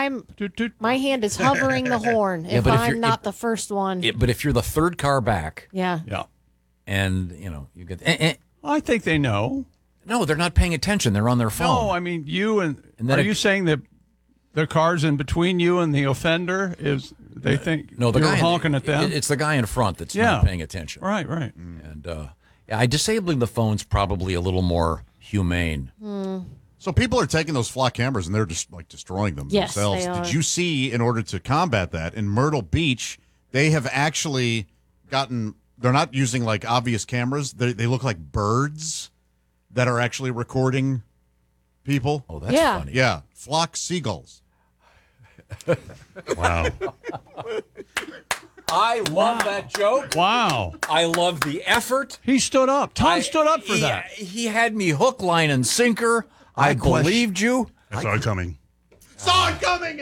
my hand is hovering the horn if I'm not the first one. But if you're the third car back, yeah, and you get, I think they know. No, they're not paying attention. They're on their phone. No, I mean you and are you saying that the car's in between you and the offender they think no, the you're guy honking at them? It's the guy in front that's not paying attention. Right. And disabling the phone's probably a little more humane. So people are taking those flock cameras and they're just like destroying them themselves. They are. Did you see, in order to combat that, in Myrtle Beach, they have actually gotten, they're not using like obvious cameras. They look like birds that are actually recording people. Oh, that's funny. Yeah, flock seagulls. Wow. I love that joke. Wow. I love the effort. He stood up. Tom stood up for that. He had me hook, line, and sinker. I believed you. I saw it coming. Saw it coming!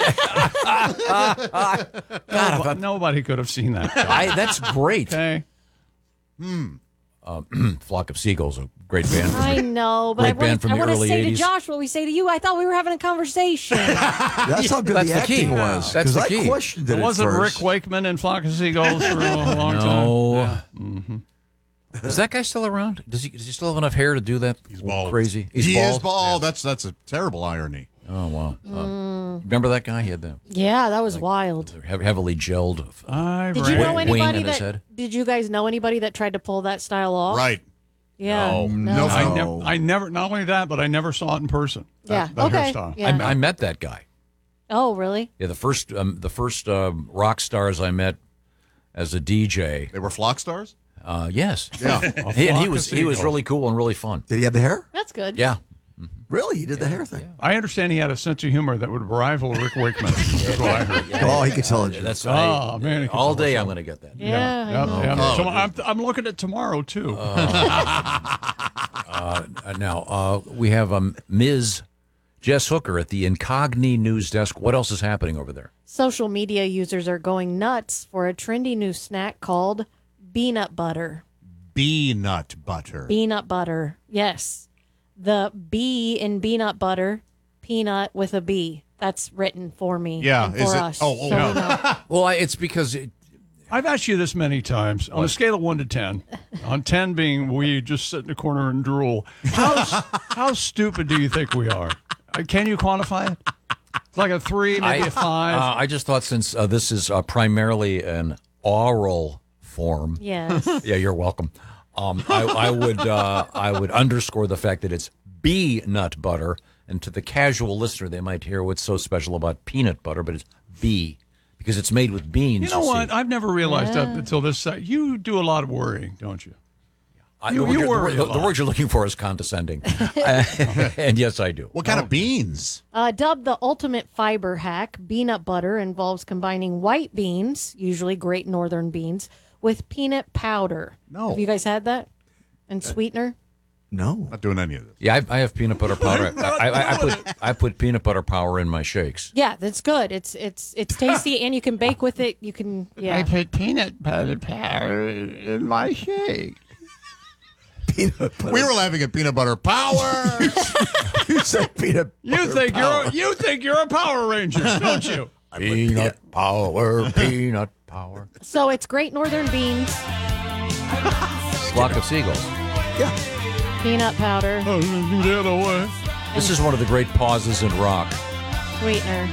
God, nobody could have seen that. That's great. Okay. Flock of Seagulls, a great band. I know, but Great band from I the want to early say 80s. to Josh what we say to you. I thought we were having a conversation. That's how good That's the the acting key. was. That's the 'cause key. I questioned it It at wasn't Rick first. Wakeman in Flock of Seagulls for a long time. No. Is that guy still around? Does he still have enough hair to do that? He's bald. Crazy. He bald? is bald. That's a terrible irony. Oh, wow. Remember that guy? He had the Yeah, that was wild. heavily gelled Did you know wing anybody in his that? head. Did you guys know anybody that tried to pull that style off? Right. Yeah. No. I never. Not only that, but I never saw it in person. Yeah. That Okay. hairstyle. Yeah. I met that guy. Oh, really? Yeah, the first rock stars I met as a DJ. They were flock stars? Yes. Yeah. He was really cool and really fun. Did he have the hair? That's good. Yeah. Really? He did the hair thing? I understand he had a sense of humor that would rival Rick Wakeman. That's what I heard. Oh, he could tell it. That's man, all day I'm going to get that. Yeah. I know. Yeah. So I'm looking at tomorrow too. Now we have Ms. Jess Hooker at the Incogni News Desk. What else is happening over there? Social media users are going nuts for a trendy new snack called peanut butter. Peanut butter. Peanut butter. Yes. The B in peanut butter, peanut with a B. That's written for me. Yeah, and is for it- us. oh, So no. we know. Well, it's because I've asked you this many times. On a scale of 1 to 10, on 10 being we just sit in the corner and drool, how stupid do you think we are? Can you quantify it? It's like a 3, maybe a 5. I just thought since this is primarily an oral form. Yes. Yeah, you're welcome. I would underscore the fact that it's bee nut butter, and to the casual listener, they might hear what's so special about peanut butter, but it's bee because it's made with beans. You know what? see. I've never realized that until this. You do a lot of worrying, don't you? The word you're looking for is condescending, and yes, I do. What kind of beans? Dubbed the ultimate fiber hack, peanut butter involves combining white beans, usually Great Northern beans, with peanut powder. No. Have you guys had that? And sweetener? No. Not doing any of this. Yeah, I have peanut butter powder. I put peanut butter powder in my shakes. Yeah, that's good. It's tasty, and you can bake with it. You can, yeah. put peanut butter powder in my shake. Peanut butter. We were laughing at peanut butter power. You said peanut You think you're a Power Ranger, don't you? Peanut power, peanut power. So it's Great Northern beans, Flock of seagulls. Yeah. peanut powder, The other way. This is one of the great pauses in rock. sweetener.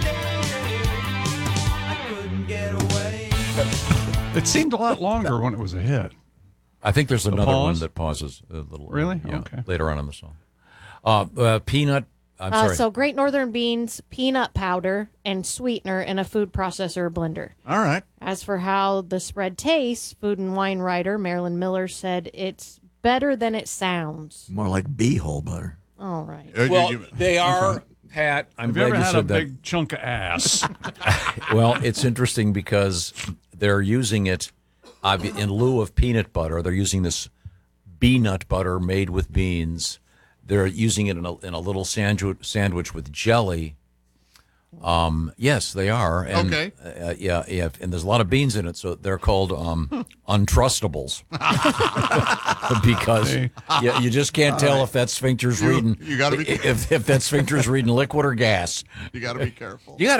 It seemed a lot longer when it was a hit. I think there's another one pause? that pauses a little. Really? Yeah, Okay. later on in the song. Peanut. I'm sorry. So Great Northern beans, peanut powder, and sweetener in a food processor or blender. All right. As for how the spread tastes, food and wine writer Marilyn Miller said it's better than it sounds. More like bee-hole butter. All right. Well, they are, Pat. I'm Have you glad ever you had a said that. big chunk of ass? Well, it's interesting because they're using it in lieu of peanut butter. They're using this bee nut butter made with beans. They're using it in a little sandwich with jelly. Yes, they are. And, Okay. Yeah, and there's a lot of beans in it, so they're called untrustables. Because you just can't tell if that sphincter's reading. You gotta be if that sphincter's reading liquid or gas. You got to be careful. You got